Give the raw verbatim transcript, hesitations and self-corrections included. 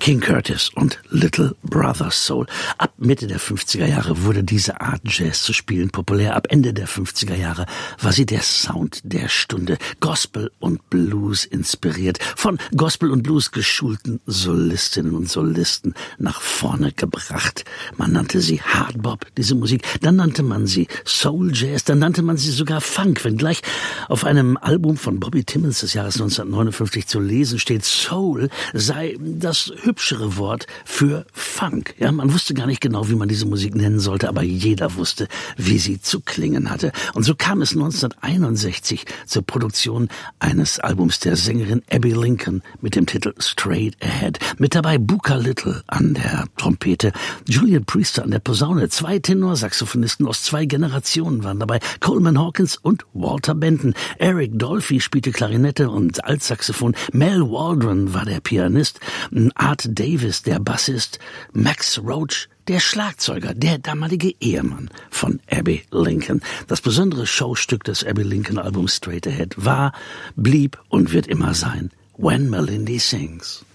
King Curtis und Little Brother Soul. Ab Mitte der fünfziger Jahre wurde diese Art Jazz zu spielen populär. Ab Ende der fünfziger Jahre war sie der Sound der Stunde. Gospel und Blues inspiriert, von Gospel und Blues geschulten Solistinnen und Solisten nach vorne gebracht. Man nannte sie Hardbop, diese Musik. Dann nannte man sie Soul Jazz. Dann nannte man sie sogar Funk, wenngleich auf einem Album von Bobby Timmons des Jahres neunzehnhundertneunundfünfzig zu lesen steht, Soul sei das hübschere Wort für Funk. Ja, man wusste gar nicht genau, wie man diese Musik nennen sollte, aber jeder wusste, wie sie zu klingen hatte. Und so kam es neunzehnhunderteinundsechzig zur Produktion eines Albums der Sängerin Abbey Lincoln mit dem Titel Straight Ahead. Mit dabei Booker Little an der Trompete, Julian Priester an der Posaune, zwei Tenorsaxophonisten aus zwei Generationen waren dabei, Coleman Hawkins und Walter Benton. Eric Dolphy spielte Klarinette und Altsaxophon, Mel Waldron war der Pianist, Art Davis der Bassist, Max Roach der Schlagzeuger, der damalige Ehemann von Abbey Lincoln. Das besondere Showstück des Abbey Lincoln Albums Straight Ahead war, blieb und wird immer sein When Melindy Sings.